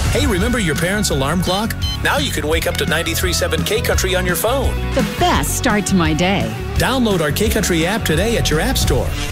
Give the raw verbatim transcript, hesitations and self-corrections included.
Hey, remember your parents' alarm clock? Now you can wake up to ninety-three point seven K-Country on your phone. The best start to my day. Download our K-Country app today at your app store.